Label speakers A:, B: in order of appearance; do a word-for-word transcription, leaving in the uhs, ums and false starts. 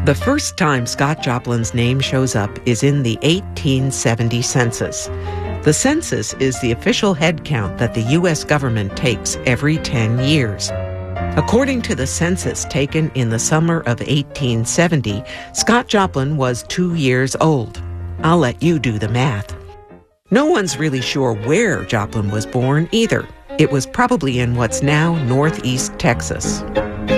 A: The first time Scott Joplin's name shows up is in the eighteen seventy census. The census is the official head count that the U S government takes every ten years. According to the census taken in the summer of eighteen seventy, Scott Joplin was two years old. I'll let you do the math. No one's really sure where Joplin was born either. It was probably in what's now northeast Texas.